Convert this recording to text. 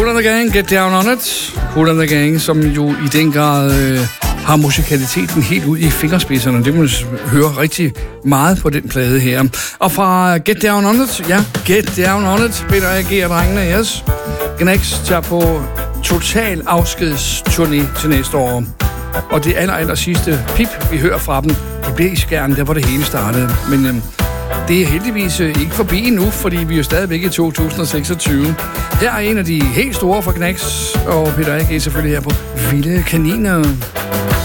Kool and the Gang, Get Down On It. Kool and the Gang, som jo i den grad har musikaliteten helt ud i fingerspidserne. Det må man høre rigtig meget på den plade her. Og fra Get Down On It, ja, Get Down On It, Peter A.G. og drengene, yes. Gnax tager på total afskedsturné til næste år. Og det aller sidste pip, vi hører fra dem, det bliver i Skjern, der hvor det hele startede. Men det er heldigvis ikke forbi endnu, fordi vi er jo stadigvæk i 2026. Her er en af de helt store fra Gnax, og Peter A.G. selvfølgelig her på Vilde Kaniner.